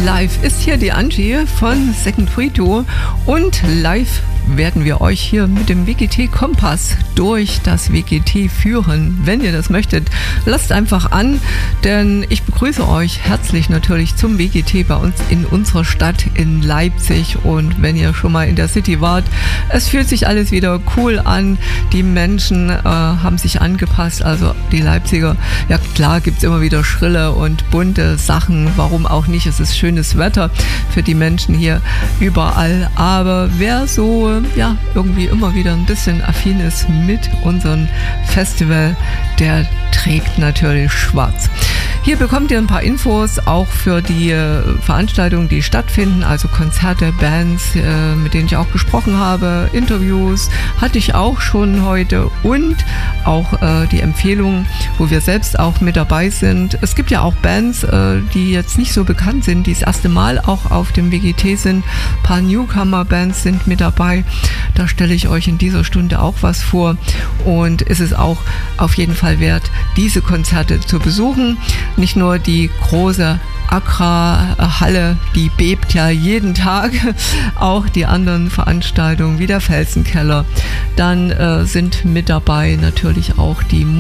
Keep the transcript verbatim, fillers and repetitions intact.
Live ist hier die Angie von Second Frito und live werden wir euch hier mit dem W G T-Kompass durch das W G T führen. Wenn ihr das möchtet, lasst einfach an, denn ich begrüße euch herzlich natürlich zum W G T bei uns in unserer Stadt in Leipzig. Und wenn ihr schon mal in der City wart, es fühlt sich alles wieder cool an. Die Menschen äh, haben sich angepasst, also die Leipziger. Ja klar, gibt es immer wieder schrille und bunte Sachen, warum auch nicht? Es ist schönes Wetter für die Menschen hier überall, aber wer so ja, irgendwie immer wieder ein bisschen affin ist mit unserem Festival, der trägt natürlich schwarz. Hier bekommt ihr ein paar Infos auch für die äh, Veranstaltungen, die stattfinden, also Konzerte, Bands, äh, mit denen ich auch gesprochen habe, Interviews hatte ich auch schon heute und auch äh, die Empfehlungen, wo wir selbst auch mit dabei sind. Es gibt ja auch Bands, äh, die jetzt nicht so bekannt sind, die das erste Mal auch auf dem W G T sind. Ein paar Newcomer-Bands sind mit dabei. Da stelle ich euch in dieser Stunde auch was vor und ist es auch auf jeden Fall wert, diese Konzerte zu besuchen. Nicht nur die große Accra-Halle, die bebt ja jeden Tag, auch die anderen Veranstaltungen wie der Felsenkeller. Dann äh, sind mit dabei natürlich auch die